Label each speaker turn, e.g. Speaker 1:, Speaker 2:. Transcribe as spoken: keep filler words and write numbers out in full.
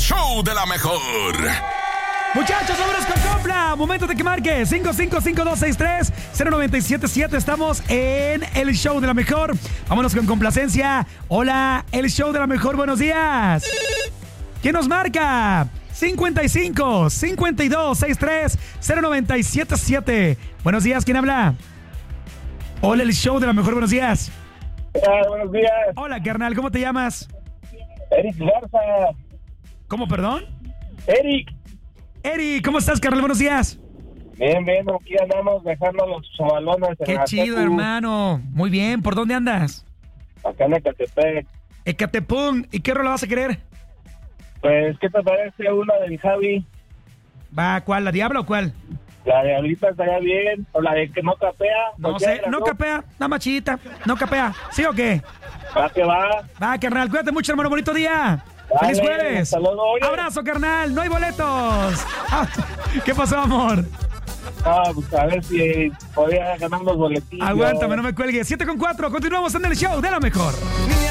Speaker 1: show de la mejor.
Speaker 2: Muchachos, vámonos con Compla. Momento de que marque cinco cinco cinco dos seis tres cero nueve siete siete. Estamos en el show de la mejor. Vámonos con complacencia. Hola, el show de la mejor. Buenos días. ¿Quién nos marca? cincuenta y cinco cincuenta y dos sesenta y tres cero nueve siete siete. Buenos días, ¿quién habla? Hola, el show de la mejor. Buenos días.
Speaker 3: Hola, buenos días.
Speaker 2: Hola, carnal, ¿cómo te llamas?
Speaker 3: Eric Garza.
Speaker 2: ¿Cómo, perdón?
Speaker 3: Eric.
Speaker 2: Eric, ¿cómo estás, carnal? Buenos días.
Speaker 3: Bien, bien, aquí andamos dejando los chavalones en
Speaker 2: Qué
Speaker 3: la
Speaker 2: chido,
Speaker 3: secu.
Speaker 2: hermano. Muy bien, ¿por dónde andas?
Speaker 3: Acá en Ecatepec.
Speaker 2: Ecatepún. ¿Y qué rola vas a querer?
Speaker 3: Pues, ¿qué te parece una del Javi?
Speaker 2: Va, ¿cuál? ¿La Diabla o cuál?
Speaker 3: La de ahorita estaría bien, o la de que no capea.
Speaker 2: No sé, no capea, nada más chidita, no capea. ¿Sí o qué?
Speaker 3: Va que va.
Speaker 2: Va, carnal, cuídate mucho, hermano, bonito día.
Speaker 3: Dale,
Speaker 2: ¡Feliz jueves!
Speaker 3: hasta luego, oye.
Speaker 2: ¡Abrazo, carnal! ¡No hay boletos! Ah, ¿qué pasó, amor?
Speaker 3: Ah, pues a ver si podía ganar los boletillos.
Speaker 2: Aguántame, no me cuelgues. siete con cuatro, continuamos en el show de la mejor.